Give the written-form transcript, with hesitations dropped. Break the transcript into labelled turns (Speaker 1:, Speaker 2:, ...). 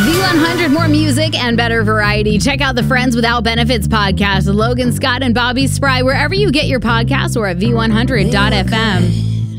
Speaker 1: V100, more music and better variety. Check out the Friends Without Benefits podcast with Logan Scott and Bobby Spry wherever you get your podcasts or at V100.fm.